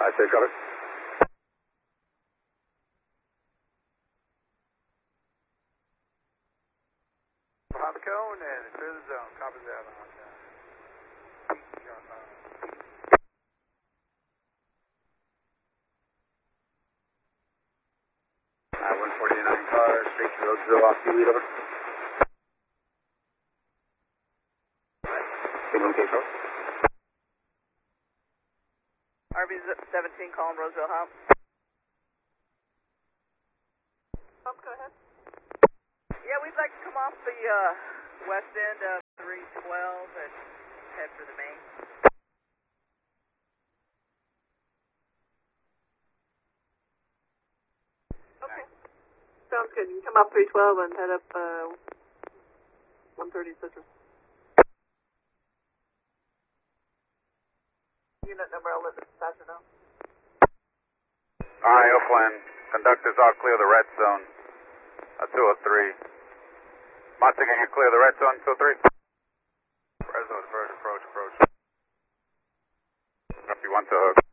I say cover. Behind the cone and clear the zone. Copy that on I-149 car, straight to Roseville off the lead over. Signal case over. RB-17 calling Roseville Hub. Go ahead. Yeah, we'd like to come off the west end of 312 and head for the main. Okay. Sounds good. You can come off 312 and head up 130 Citrus. Unit number, I'll let the dispatcher know. Alright, O'Flynn. Conductors all clear the red zone. 203. Monty, can you clear the red zone, 203? Red zone, approach. Copy 1 to hook.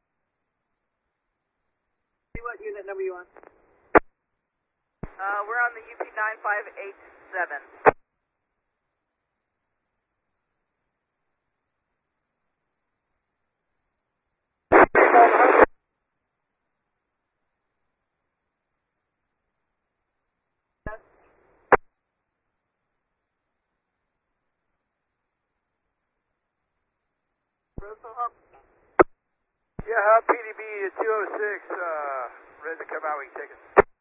See what unit number you on? We're on the UP 9587. Yeah, PDB 206, ready to come out. We can take it.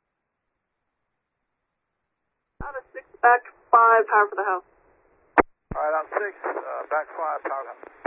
Out of 6, back 5, power for the house. Alright, on 6, back 5, power house.